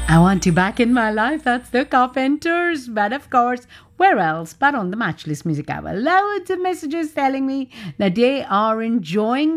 I want you back in my life. That's the Carpenters. But of course, where else but on the Matchless Music Hour? Loads of messages telling me that they are enjoying